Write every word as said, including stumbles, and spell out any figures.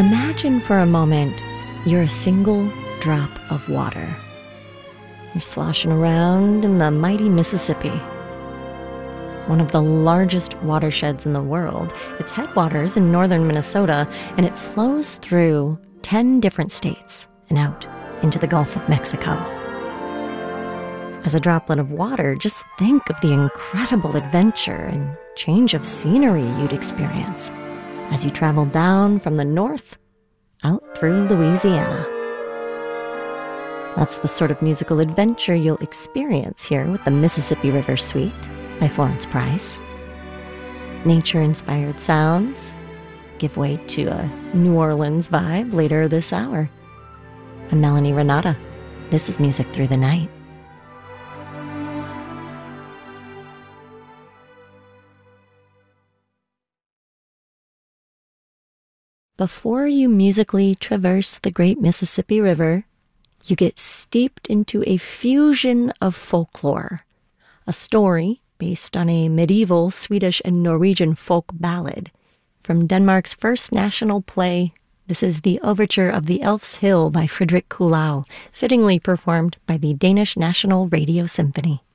Imagine for a moment you're a single drop of water. You're sloshing around in the mighty Mississippi, one of the largest watersheds in the world. Its headwaters in northern Minnesota, and it flows through ten different states and out into the Gulf of Mexico. As a droplet of water, just think of the incredible adventure and change of scenery you'd experience as you travel down from the north out through Louisiana. That's the sort of musical adventure you'll experience here with the Mississippi River Suite by Florence Price. Nature-inspired sounds give way to a New Orleans vibe later this hour. I'm Melanie Renata. This is Music Through the Night. Before you musically traverse the great Mississippi River, you get steeped into a fusion of folklore, a story based on a medieval Swedish and Norwegian folk ballad. From Denmark's first national play, this is the overture of the Elf's Hill by Fredrik Kulau, fittingly performed by the Danish National Radio Symphony.